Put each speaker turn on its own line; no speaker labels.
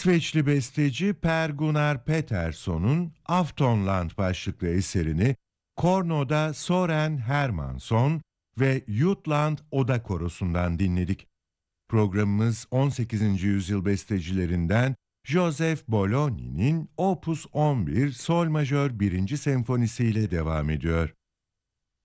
İsveçli besteci Per Gunnar Petersson'un Aftonland başlıklı eserini Korno'da Soren Hermanson ve Jutland Oda Korosu'ndan dinledik. Programımız 18. yüzyıl bestecilerinden Joseph Bolognini'nin Opus 11 Sol Majör 1. senfonisiyle devam ediyor.